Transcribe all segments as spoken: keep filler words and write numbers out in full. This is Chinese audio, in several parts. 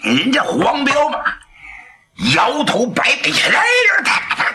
人家黄彪马摇头摆尾，来人，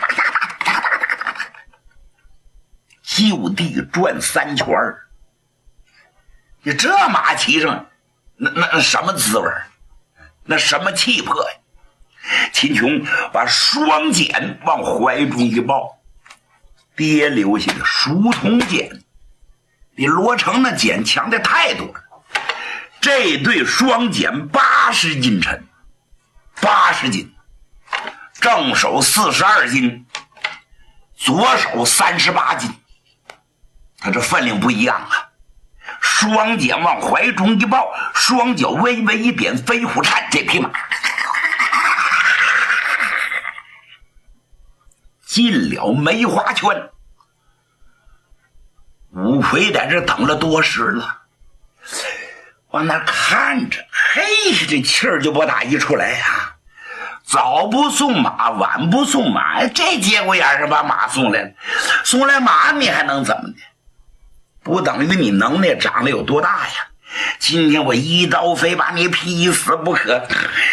就地转三圈儿。你这马骑上，那那那什么滋味？那什么气魄呀？秦琼把双锏往怀中一抱，爹留下的书童锏比罗成那锏强的太多了。这对双锏八十斤沉，八十斤，正手四十二斤，左手三十八斤，他这分量不一样啊。双锏往怀中一抱，双脚微微一点，飞虎颤，这匹马进了梅花圈。五魁在这等了多时了，往那看着，嘿，这气儿就不打一处来呀、啊！早不送马，晚不送马，这节骨眼上把马送来了，送来马你还能怎么的？不等于你能耐长得有多大呀？今天我一刀非把你劈死不可！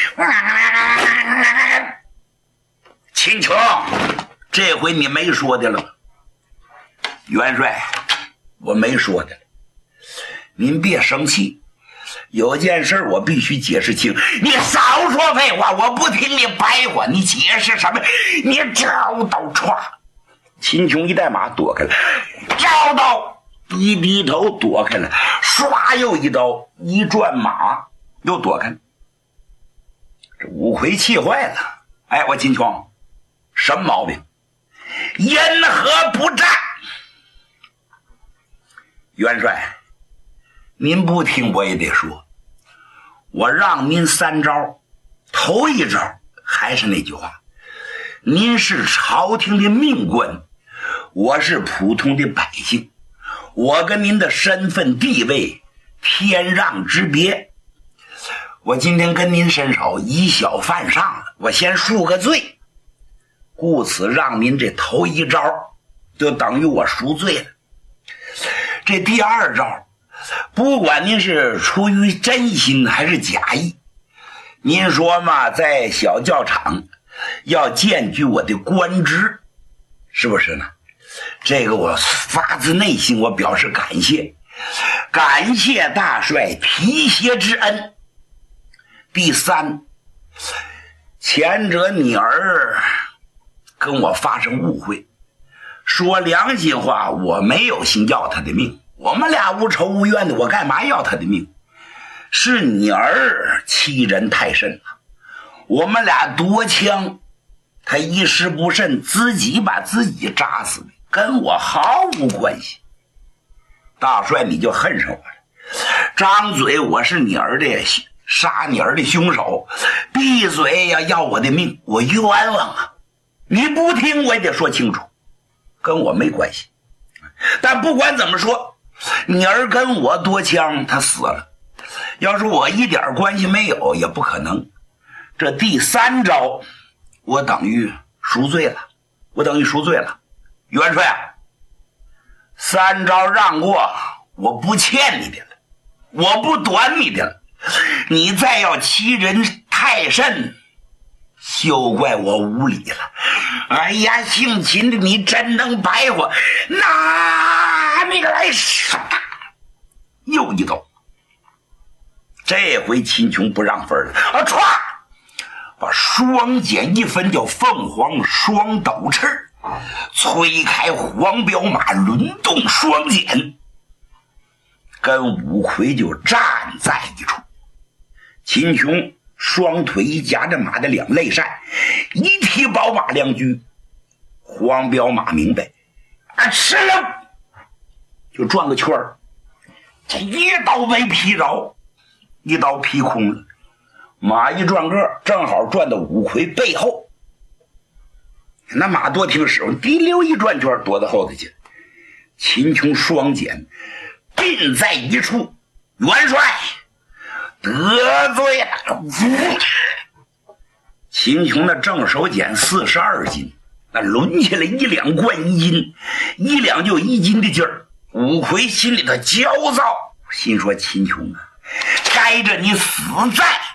秦琼，这回你没说的了，元帅，我没说的了，您别生气。有件事我必须解释清。你少说废话，我不听你白话。你解释什么？你招刀歘！秦琼一带马躲开了，招刀一低头躲开了，唰又一刀，一转马又躲开了。这五魁气坏了，哎，我秦琼，什么毛病？因何不战？元帅，您不听我也得说，我让您三招，头一招还是那句话，您是朝廷的命官，我是普通的百姓，我跟您的身份地位天壤之别，我今天跟您伸手以小犯上了，我先恕个罪，故此让您这头一招就等于我赎罪了。这第二招，不管您是出于真心还是假意，您说嘛，在小教场要荐举我的官职，是不是呢？这个我发自内心我表示感谢，感谢大帅提携之恩。第三，前者你儿跟我发生误会，说良心话，我没有心要他的命，我们俩无仇无怨的，我干嘛要他的命？是你儿欺人太甚了，我们俩夺枪，他一时不慎自己把自己扎死的，跟我毫无关系。大帅你就恨上我了，张嘴我是你儿的杀你儿的凶手，闭嘴呀要我的命，我冤枉啊！你不听我也得说清楚，跟我没关系。但不管怎么说，你儿跟我夺枪他死了，要是我一点关系没有也不可能。这第三招我等于赎罪了，我等于赎罪了。元帅啊，三招让过，我不欠你的了，我不短你的了，你再要欺人太甚，休怪我无礼了。哎呀，姓秦的你真能白话，拿那个来杀！又一刀，这回秦琼不让分了啊！歘，把双锏一分，叫凤凰双斗翅，催开黄骠马，轮动双锏，跟五魁就站在一处。秦琼双腿一夹着马的两肋扇，一提宝马两驹，黄骠马明白啊，吃了就转个圈儿，这一刀没劈着，一刀劈空了，马一转个正好转到五魁背后，那马多听使唤，滴溜一转圈躲到后头去。秦琼双锏并在一处，元帅得罪了。秦琼的正手锏四十二斤，那抡起来一两贯一斤，一两就一斤的劲儿。五魁心里头焦躁，心说秦琼啊，该着你死在